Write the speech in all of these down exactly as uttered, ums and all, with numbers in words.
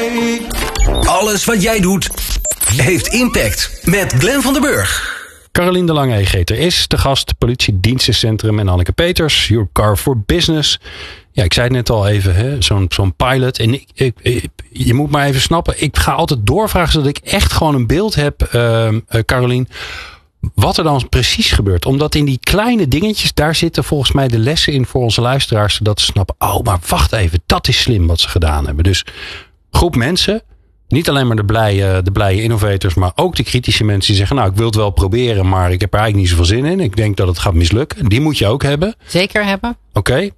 Alles wat jij doet, heeft impact. Met Glenn van den Burg. Carolien de Lange-Egeter is de gast, politiedienstencentrum, en Anneke Peters, Your Car for Business. Ja, ik zei het net al even, hè, zo'n, zo'n pilot. En ik, ik, ik, je moet maar even snappen, ik ga altijd doorvragen zodat ik echt gewoon een beeld heb, uh, uh, Carolien, wat er dan precies gebeurt. Omdat in die kleine dingetjes, daar zitten volgens mij de lessen in voor onze luisteraars, zodat ze snappen, oh, maar wacht even, dat is slim wat ze gedaan hebben. Dus groep mensen, niet alleen maar de blije, de blije innovators, maar ook de kritische mensen die zeggen, nou, ik wil het wel proberen, maar ik heb er eigenlijk niet zoveel zin in. Ik denk dat het gaat mislukken. Die moet je ook hebben. Zeker hebben. Oké. Okay.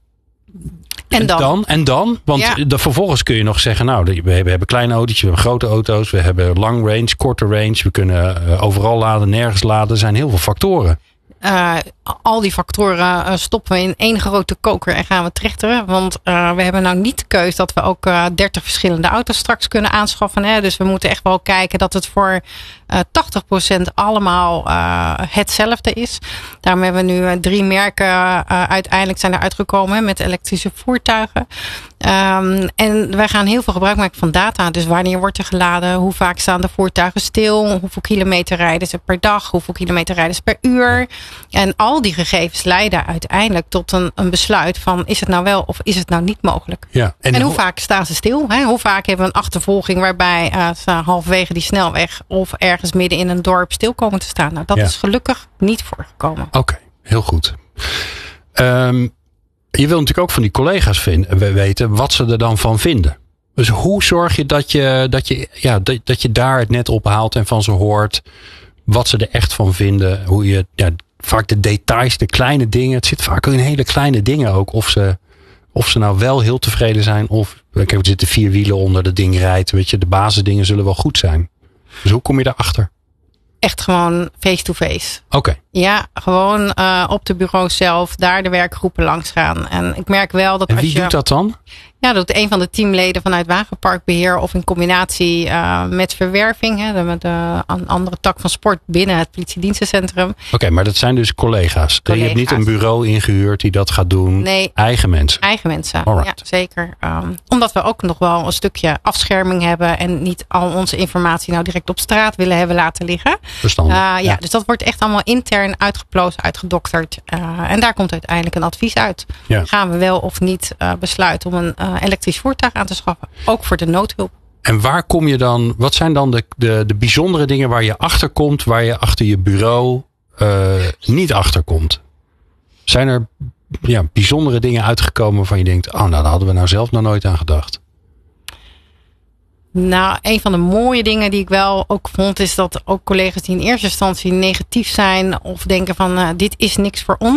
En dan? En dan? En dan? Want ja. de, vervolgens kun je nog zeggen, nou, we hebben, we hebben kleine autootjes, we hebben grote auto's, we hebben long range, korte range, we kunnen uh, overal laden, nergens laden. Er zijn heel veel factoren. Uh, al die factoren uh, stoppen we in één grote koker en gaan we trechteren. Want uh, we hebben nou niet de keus dat we ook uh, dertig verschillende auto's straks kunnen aanschaffen. Hè? Dus we moeten echt wel kijken dat het voor uh, tachtig procent allemaal uh, hetzelfde is. Daarom hebben we nu uh, drie merken uh, uiteindelijk zijn er uitgekomen met elektrische voertuigen. Um, en wij gaan heel veel gebruik maken van data. Dus wanneer wordt er geladen? Hoe vaak staan de voertuigen stil? Hoeveel kilometer rijden ze per dag? Hoeveel kilometer rijden ze per uur? En al die gegevens leiden uiteindelijk tot een, een besluit van, is het nou wel of is het nou niet mogelijk? Ja, en en hoe ho- vaak staan ze stil? Hè? Hoe vaak hebben we een achtervolging waarbij uh, ze halverwege die snelweg of ergens midden in een dorp stil komen te staan? Nou, dat ja. is gelukkig niet voorgekomen. Oké, okay, heel goed. Um, je wil natuurlijk ook van die collega's vinden, weten wat ze er dan van vinden. Dus hoe zorg je dat je, dat je, ja, dat, dat je daar het net ophaalt en van ze hoort wat ze er echt van vinden? Hoe je, ja, vaak de details, de kleine dingen. Het zit vaak in hele kleine dingen ook. Of ze, of ze nou wel heel tevreden zijn. Of, kijk, er zitten vier wielen onder, dat ding rijdt. Weet je, de basisdingen zullen wel goed zijn. Dus hoe kom je daarachter? Echt gewoon face-to-face. Oké. Okay. Ja, gewoon uh, op de bureau zelf, daar de werkgroepen langs gaan. En ik merk wel dat en als wie je, doet dat dan? Ja, dat een van de teamleden vanuit Wagenparkbeheer of in combinatie uh, met verwerving, hè, de, de andere tak van sport binnen het politiedienstencentrum. Oké, okay, maar dat zijn dus collega's. collega's. Je hebt niet een bureau ingehuurd die dat gaat doen. Nee. Eigen mensen. Eigen mensen, Alright. ja, zeker. Um, omdat we ook nog wel een stukje afscherming hebben en niet al onze informatie nou direct op straat willen hebben laten liggen. Verstandig. Uh, ja, ja, dus dat wordt echt allemaal intern uitgeplozen, uitgedokterd. Uh, en daar komt uiteindelijk een advies uit. Ja. Gaan we wel of niet uh, besluiten om een uh, elektrisch voertuig aan te schaffen. Ook voor de noodhulp. En waar kom je dan, wat zijn dan de, de, de bijzondere dingen waar je achter komt, waar je achter je bureau uh, niet achter komt? Zijn er ja, bijzondere dingen uitgekomen waarvan je denkt, oh nou, daar hadden we nou zelf nog nooit aan gedacht? Nou, een van de mooie dingen die ik wel ook vond, is dat ook collega's die in eerste instantie negatief zijn of denken van uh, dit is niks voor ons.